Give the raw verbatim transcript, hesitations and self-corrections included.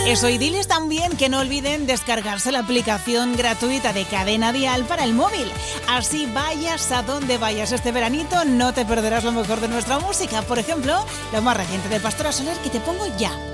Eso, y diles también que no olviden descargarse la aplicación gratuita de Cadena Dial para el móvil. Así vayas a donde vayas este veranito, no te perderás lo mejor de nuestra música. Por ejemplo, lo más reciente de Pastora Soler, que te pongo ya.